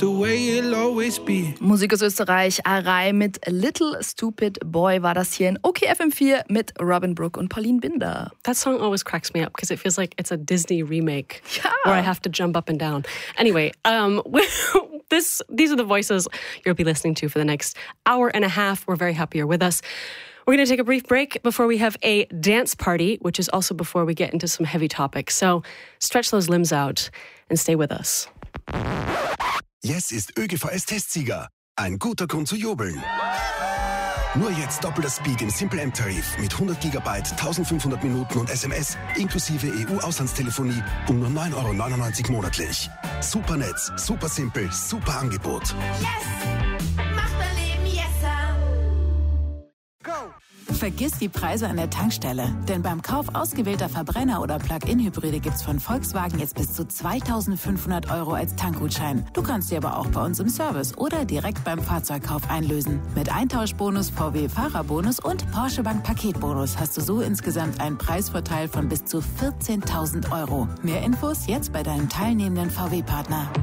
the way it'll always be. Musik aus Österreich, Arai mit Little Stupid Boy war das hier in OKFM4 mit Robin Brooke und Pauline Binder. That song always cracks me up because it feels like it's a Disney remake where I have to jump up and down. Anyway, these are the voices you'll be listening to for the next hour and a half. We're very happy you're with us. We're going to take a brief break before we have a dance party, which is also before we get into some heavy topics. So stretch those limbs out and stay with us. Yes ist ÖGVS-Testsieger. Ein guter Grund zu jubeln. Nur jetzt doppelter Speed im Simple M-Tarif mit 100 GB, 1500 Minuten und SMS inklusive EU-Auslandstelefonie um nur 9,99 € monatlich. Super Netz, super simpel, super Angebot. Yes! Macht mein Leben yesser! Go! Vergiss die Preise an der Tankstelle, denn beim Kauf ausgewählter Verbrenner- oder Plug-in-Hybride gibt's von Volkswagen jetzt bis zu 2.500 € als Tankgutschein. Du kannst sie aber auch bei uns im Service oder direkt beim Fahrzeugkauf einlösen. Mit Eintauschbonus, VW-Fahrerbonus und Porsche Bank Paketbonus hast du so insgesamt einen Preisvorteil von bis zu 14.000 €. Mehr Infos jetzt bei deinem teilnehmenden VW-Partner.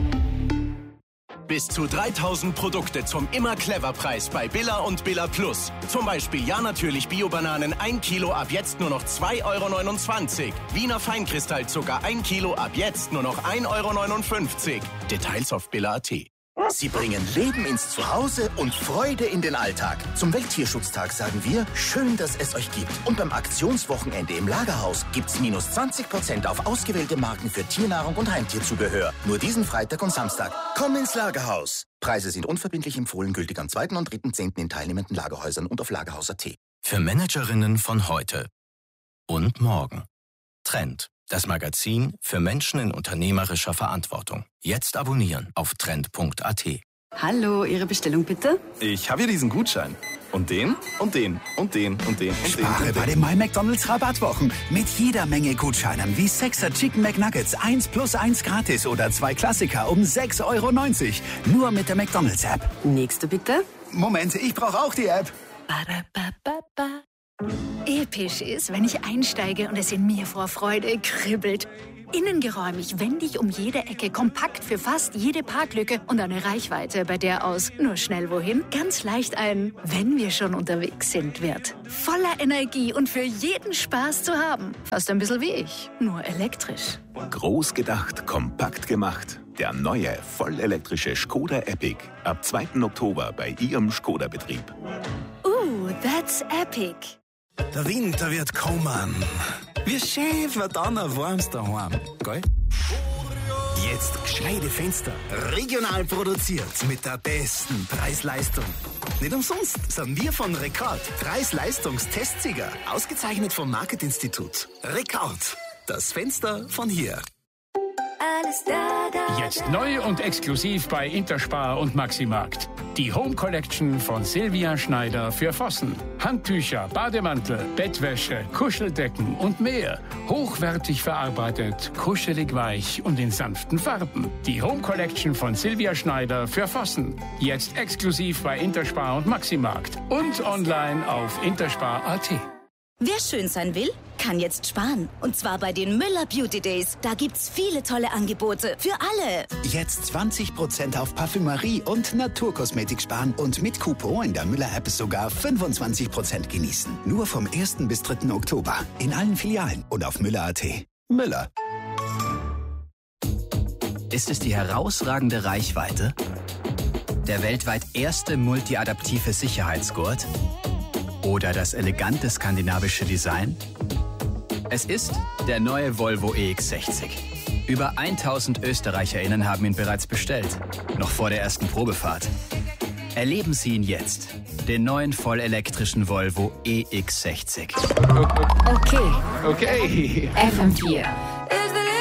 Bis zu 3.000 Produkte zum Immer-Clever-Preis bei Billa und Billa Plus. Zum Beispiel Ja natürlich Bio-Bananen 1 Kilo ab jetzt nur noch 2,29 €. Wiener Feinkristallzucker 1 Kilo ab jetzt nur noch 1,59 €. Details auf billa.at. Sie bringen Leben ins Zuhause und Freude in den Alltag. Zum Welttierschutztag sagen wir, schön, dass es euch gibt. Und beim Aktionswochenende im Lagerhaus gibt's minus 20% auf ausgewählte Marken für Tiernahrung und Heimtierzubehör. Nur diesen Freitag und Samstag. Komm ins Lagerhaus. Preise sind unverbindlich empfohlen, gültig am 2. und 3.10. in teilnehmenden Lagerhäusern und auf Lagerhaus.at. Für Managerinnen von heute und morgen. Trend. Das Magazin für Menschen in unternehmerischer Verantwortung. Jetzt abonnieren auf trend.at. Hallo, Ihre Bestellung bitte? Ich habe hier diesen Gutschein. Und den, und den, und den, und den, und den. Spare bei den My McDonald's Rabattwochen. Mit jeder Menge Gutscheinen wie 6er Chicken McNuggets 1 + 1 gratis oder 2 Klassiker um 6,90 €. Nur mit der McDonald's App. Nächste bitte. Moment, ich brauche auch die App. Episch ist, wenn ich einsteige und es in mir vor Freude kribbelt. Innengeräumig, wendig um jede Ecke, kompakt für fast jede Parklücke und eine Reichweite, bei der aus nur schnell wohin ganz leicht ein "Wenn wir schon unterwegs sind" wird. Voller Energie und für jeden Spaß zu haben. Fast ein bisschen wie ich, nur elektrisch. Groß gedacht, kompakt gemacht. Der neue, vollelektrische Skoda Epic. Ab 2. Oktober bei Ihrem Skoda-Betrieb. That's epic. Der Winter wird kommen. Wie schön wird dann ein warmes daheim, gell? Jetzt gescheite Fenster. Regional produziert mit der besten Preis-Leistung. Nicht umsonst sind wir von Rekord. Preis-Leistungs-Testsieger. Ausgezeichnet vom Marketinstitut. Rekord. Das Fenster von hier. Alles da. Jetzt neu und exklusiv bei Interspar und Maximarkt. Die Home Collection von Silvia Schneider für Vossen. Handtücher, Bademantel, Bettwäsche, Kuscheldecken und mehr. Hochwertig verarbeitet, kuschelig weich und in sanften Farben. Die Home Collection von Silvia Schneider für Vossen. Jetzt exklusiv bei Interspar und Maximarkt. Und online auf interspar.at. Wer schön sein will, kann jetzt sparen. Und zwar bei den Müller Beauty Days. Da gibt's viele tolle Angebote für alle. Jetzt 20% auf Parfümerie und Naturkosmetik sparen und mit Coupon in der Müller-App sogar 25% genießen. Nur vom 1. bis 3. Oktober. In allen Filialen und auf Müller.at. Müller. Ist es die herausragende Reichweite? Der weltweit erste multiadaptive Sicherheitsgurt? Oder das elegante skandinavische Design? Es ist der neue Volvo EX60. Über 1000 ÖsterreicherInnen haben ihn bereits bestellt. Noch vor der ersten Probefahrt. Erleben Sie ihn jetzt. Den neuen vollelektrischen Volvo EX60. Okay. Okay. FM4.